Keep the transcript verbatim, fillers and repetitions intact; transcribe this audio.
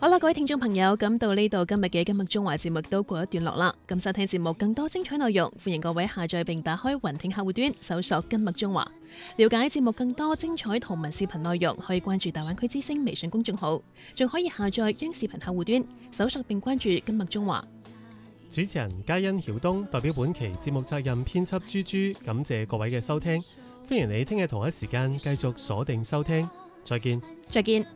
好啦，各位聽眾朋友，咁到呢度今日嘅今日中華節目都過一段落啦。咁收聽節目更多精彩內容，歡迎各位下載並打開雲聽客戶端，搜索今日中華，了解節目更多精彩圖文視頻內容，可以關注大灣區之聲微信公眾號，仲可以下載央視頻客戶端，搜索並關注今日中華。 主持人嘉欣曉東代表本期節目責任編輯豬豬，感謝各位嘅收聽，歡迎你聽日同一時間繼續鎖定收聽，再見， 再見。